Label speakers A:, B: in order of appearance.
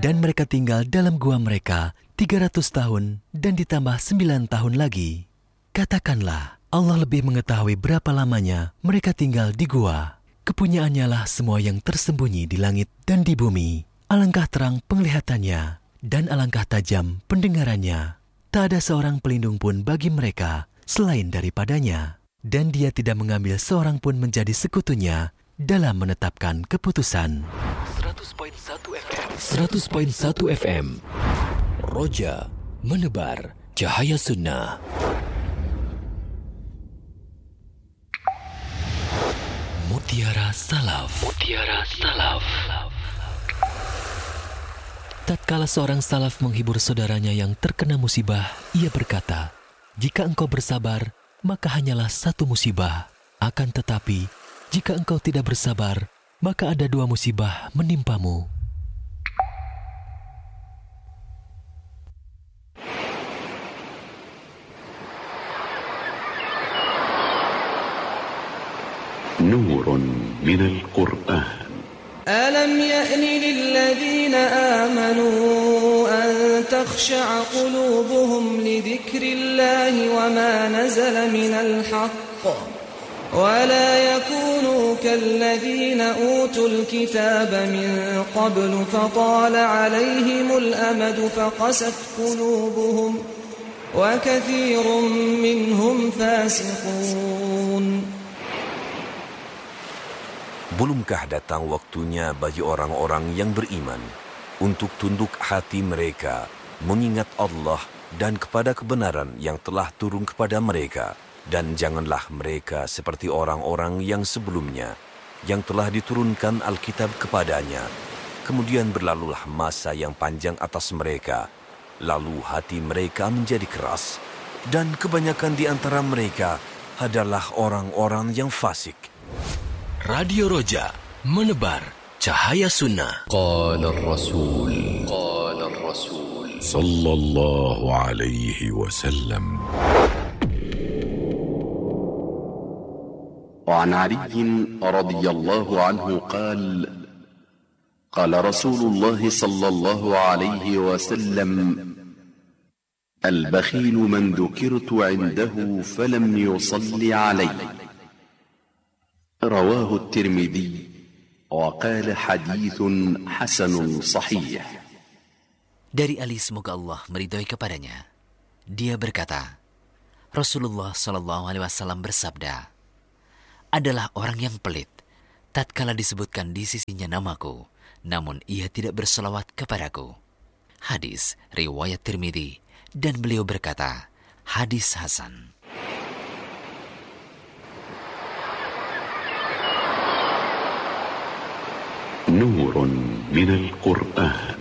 A: Dan mereka tinggal dalam gua mereka 300 tahun dan ditambah 9 tahun lagi. Katakanlah, Allah lebih mengetahui berapa lamanya mereka tinggal di gua. Kepunyaannya lah semua yang tersembunyi di langit dan di bumi. Alangkah terang penglihatannya dan alangkah tajam pendengarannya. Tak ada seorang pelindung pun bagi mereka selain daripadanya. Dan dia tidak mengambil seorang pun menjadi sekutunya dalam menetapkan keputusan. 100.1 FM Roja menebar cahaya sunnah. Mutiara Salaf. Tatkala seorang salaf menghibur saudaranya yang terkena musibah, ia berkata, "Jika engkau bersabar, maka hanyalah satu musibah. Akan tetapi, jika engkau tidak bersabar, maka ada 2 musibah menimpamu."
B: Nurun minal Qur'an.
C: ألم يأن للذين آمنوا أن تخشع قلوبهم لذكر الله وما نزل من الحق ولا يكونوا كالذين أوتوا الكتاب من قبل فطال عليهم الأمد فقست قلوبهم وكثير منهم فاسقون.
D: Belumkah datang waktunya bagi orang-orang yang beriman untuk tunduk hati mereka mengingat Allah dan kepada kebenaran yang telah turun kepada mereka, dan janganlah mereka seperti orang-orang yang sebelumnya yang telah diturunkan Alkitab kepadanya. Kemudian berlalulah masa yang panjang atas mereka, lalu hati mereka menjadi keras, dan kebanyakan di antara mereka adalah orang-orang yang fasik.
A: Radio Roja menebar cahaya sunnah.
E: Qala ar-Rasul
B: Sallallahu alaihi wasallam. وعن علي رضي الله عنه قال قال رسول الله صلى الله عليه وسلم البخيل من ذكرت عنده فلم يصل علي رواه الترمذي وقال حديث حسن صحيح.
F: Dari Ali, semoga Allah meridhoi kepadanya, dia berkata, Rasulullah SAW bersabda, adalah orang yang pelit tatkala disebutkan di sisinya namaku, namun ia tidak berselawat kepadaku. Hadis riwayat Tirmidzi, dan beliau berkata, hadis hasan.
B: نور من القرآن.